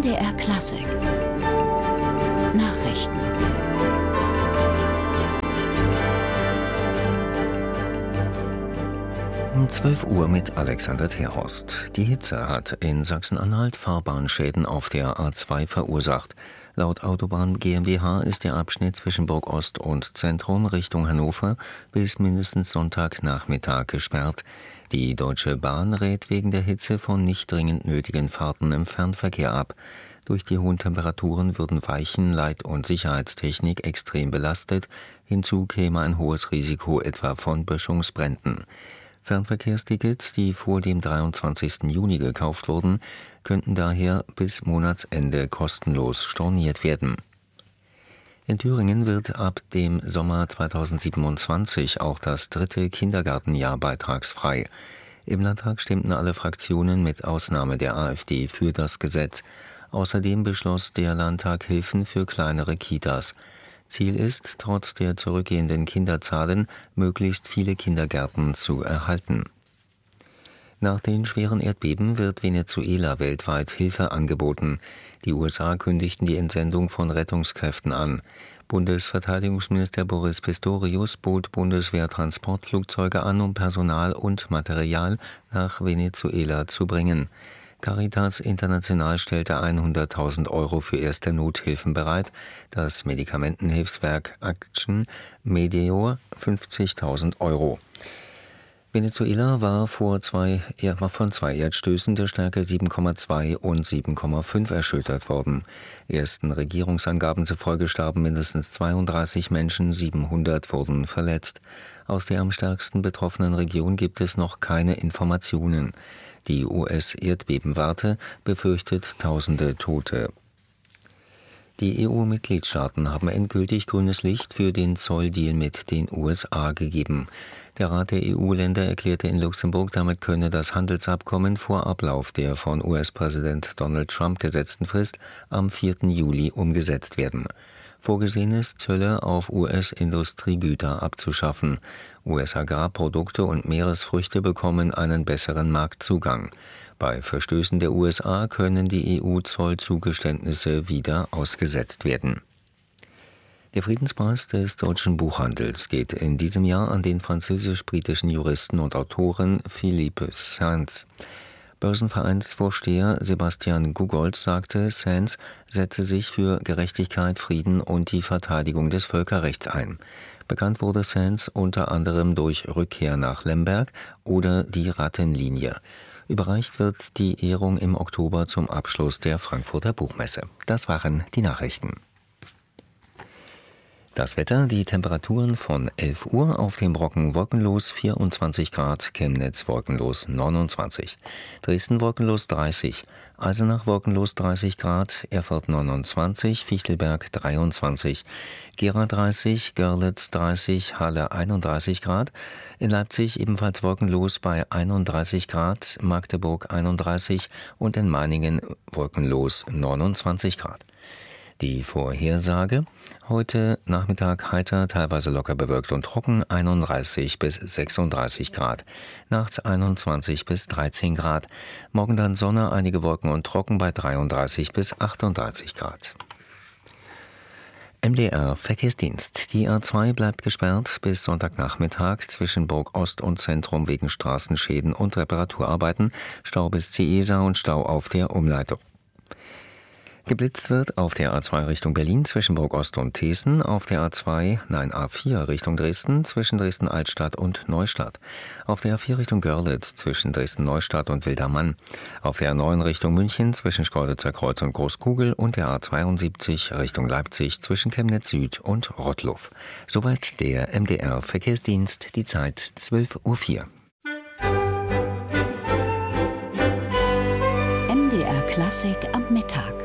MDR Klassik Nachrichten. Um 12 Uhr mit Alexander Terhorst. Die Hitze hat in Sachsen-Anhalt Fahrbahnschäden auf der A2 verursacht. Laut Autobahn GmbH ist der Abschnitt zwischen Burg Ost und Zentrum Richtung Hannover bis mindestens Sonntagnachmittag gesperrt. Die Deutsche Bahn rät wegen der Hitze von nicht dringend nötigen Fahrten im Fernverkehr ab. Durch die hohen Temperaturen würden Weichen-, Leit- und Sicherheitstechnik extrem belastet. Hinzu käme ein hohes Risiko etwa von Böschungsbränden. Fernverkehrstickets, die vor dem 23. Juni gekauft wurden, könnten daher bis Monatsende kostenlos storniert werden. In Thüringen wird ab dem Sommer 2027 auch das 3. Kindergartenjahr beitragsfrei. Im Landtag stimmten alle Fraktionen mit Ausnahme der AfD für das Gesetz. Außerdem beschloss der Landtag Hilfen für kleinere Kitas. Ziel ist, trotz der zurückgehenden Kinderzahlen, möglichst viele Kindergärten zu erhalten. Nach den schweren Erdbeben wird Venezuela weltweit Hilfe angeboten. Die USA kündigten die Entsendung von Rettungskräften an. Bundesverteidigungsminister Boris Pistorius bot Bundeswehr-Transportflugzeuge an, um Personal und Material nach Venezuela zu bringen. Caritas International stellte 100.000 € für erste Nothilfen bereit, das Medikamentenhilfswerk Action Medeor 50.000 €. Venezuela war von zwei Erdstößen der Stärke 7,2 und 7,5 erschüttert worden. Ersten Regierungsangaben zufolge starben mindestens 32 Menschen, 700 wurden verletzt. Aus der am stärksten betroffenen Region gibt es noch keine Informationen. Die US-Erdbebenwarte befürchtet tausende Tote. Die EU-Mitgliedstaaten haben endgültig grünes Licht für den Zolldeal mit den USA gegeben. Der Rat der EU-Länder erklärte in Luxemburg, damit könne das Handelsabkommen vor Ablauf der von US-Präsident Donald Trump gesetzten Frist am 4. Juli umgesetzt werden. Vorgesehen ist, Zölle auf US-Industriegüter abzuschaffen. US-Agrarprodukte und Meeresfrüchte bekommen einen besseren Marktzugang. Bei Verstößen der USA können die EU-Zollzugeständnisse wieder ausgesetzt werden. Der Friedenspreis des deutschen Buchhandels geht in diesem Jahr an den französisch-britischen Juristen und Autoren Philippe Sands. Börsenvereinsvorsteher Sebastian Gugolz sagte, Sands setze sich für Gerechtigkeit, Frieden und die Verteidigung des Völkerrechts ein. Bekannt wurde Sands unter anderem durch Rückkehr nach Lemberg oder die Rattenlinie. Überreicht wird die Ehrung im Oktober zum Abschluss der Frankfurter Buchmesse. Das waren die Nachrichten. Das Wetter, die Temperaturen von 11 Uhr auf dem Brocken wolkenlos 24 Grad, Chemnitz wolkenlos 29, Dresden wolkenlos 30, Eisenach wolkenlos 30 Grad, Erfurt 29, Fichtelberg 23, Gera 30, Görlitz 30, Halle 31 Grad, in Leipzig ebenfalls wolkenlos bei 31 Grad, Magdeburg 31 und in Meiningen wolkenlos 29 Grad. Die Vorhersage: Heute Nachmittag heiter, teilweise locker bewölkt und trocken, 31 bis 36 Grad. Nachts 21 bis 13 Grad. Morgen dann Sonne, einige Wolken und trocken bei 33 bis 38 Grad. MDR Verkehrsdienst. Die A2 bleibt gesperrt bis Sonntagnachmittag zwischen Burg Ost und Zentrum wegen Straßenschäden und Reparaturarbeiten, Stau bis Ciesa und Stau auf der Umleitung. Geblitzt wird auf der A2 Richtung Berlin zwischen Burg Ost und Thesen, auf der A4 Richtung Dresden zwischen Dresden-Altstadt und Neustadt, auf der A4 Richtung Görlitz zwischen Dresden-Neustadt und Wildermann, auf der A9 Richtung München zwischen Schkeuditzer Kreuz und Großkugel und der A72 Richtung Leipzig zwischen Chemnitz Süd und Rottluff. Soweit der MDR Verkehrsdienst, die Zeit 12:04 Uhr. MDR Klassik am Mittag.